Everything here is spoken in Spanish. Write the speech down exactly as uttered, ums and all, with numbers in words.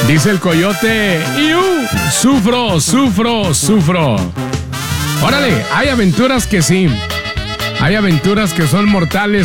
Dice el coyote, ¡iu! Sufro, sufro, sufro. Órale, hay aventuras que sí. Hay aventuras que son mortales